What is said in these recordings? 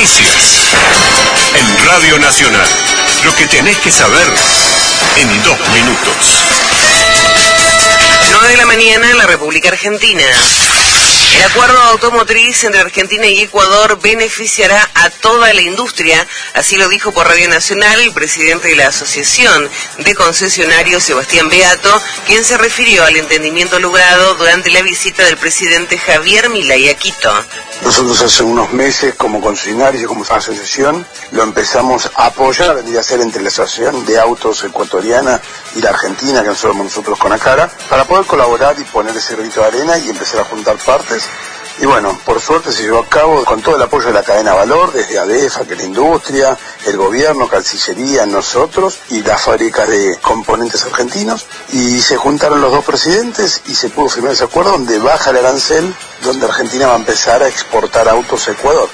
Noticias. En Radio Nacional. Lo que tenés que saber en 2 minutos. 9 de la mañana en la República Argentina. El acuerdo automotriz entre Argentina y Ecuador beneficiará a toda la industria, así lo dijo por Radio Nacional el presidente de la Asociación de Concesionarios, Sebastián Beato, quien se refirió al entendimiento logrado durante la visita del presidente Javier Milei a Quito. Nosotros hace unos meses, como concesionarios y como asociación, lo empezamos a apoyar, a venir a hacer entre la Asociación de Autos Ecuatoriana y la Argentina, que somos nosotros con ACARA, para poder colaborar y poner ese granito de arena y empezar a juntar partes. Y bueno, por suerte se llevó a cabo con todo el apoyo de la cadena Valor, desde ADEFA, que es la industria, el gobierno, Cancillería, nosotros y las fábricas de componentes argentinos. Y se juntaron los dos presidentes y se pudo firmar ese acuerdo donde baja el arancel, donde Argentina va a empezar a exportar autos a Ecuador.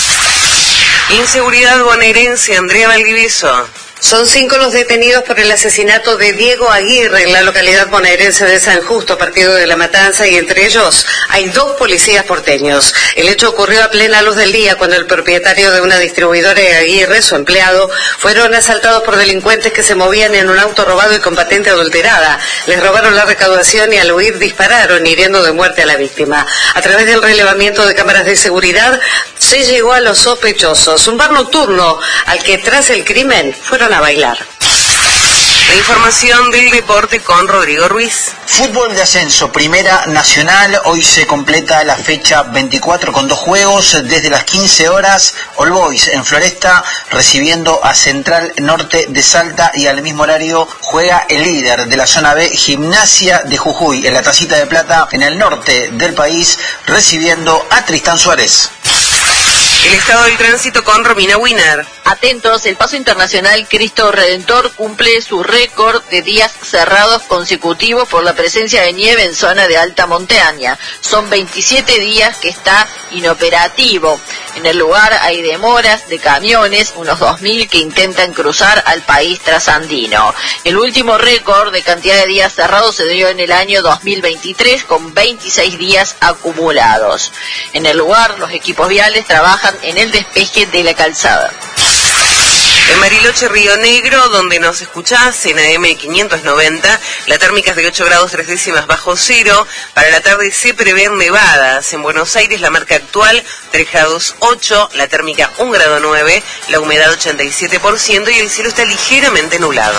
Inseguridad bonaerense, Andrea Valdivieso. Son 5 los detenidos por el asesinato de Diego Aguirre en la localidad bonaerense de San Justo, partido de La Matanza, y entre ellos hay 2 policías porteños. El hecho ocurrió a plena luz del día cuando el propietario de una distribuidora de Aguirre, su empleado, fueron asaltados por delincuentes que se movían en un auto robado y con patente adulterada. Les robaron la recaudación y al huir dispararon, hiriendo de muerte a la víctima. A través del relevamiento de cámaras de seguridad se llegó a los sospechosos, un bar nocturno al que tras el crimen fueron a bailar. La información del deporte con Rodrigo Ruiz. Fútbol de ascenso, Primera Nacional. Hoy se completa la fecha 24 con 2 juegos. Desde las 15 horas, All Boys en Floresta recibiendo a Central Norte de Salta, y al mismo horario juega el líder de la zona B, Gimnasia de Jujuy, en la Tacita de Plata, en el norte del país, recibiendo a Tristán Suárez. El estado del tránsito con Romina Wiener. Atentos, el Paso Internacional Cristo Redentor cumple su récord de días cerrados consecutivos por la presencia de nieve en zona de alta montaña. Son 27 días que está inoperativo. En el lugar hay demoras de camiones, unos 2.000 que intentan cruzar al país trasandino. El último récord de cantidad de días cerrados se dio en el año 2023 con 26 días acumulados. En el lugar, los equipos viales trabajan en el despeje de la calzada. En Bariloche, Río Negro, donde nos escuchás en AM 590, la térmica es de 8 grados 3 décimas bajo cero. Para la tarde se prevén nevadas. En Buenos Aires, la marca actual 3 grados 8, la térmica 1 grado 9, la humedad 87% y el cielo está ligeramente nublado.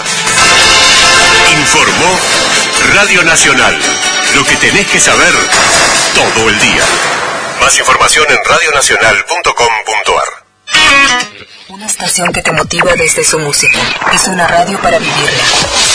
Informó Radio Nacional. Lo que tenés que saber todo el día. Más información en radionacional.com.ar. Una estación que te motiva desde su música. Es una radio para vivirla.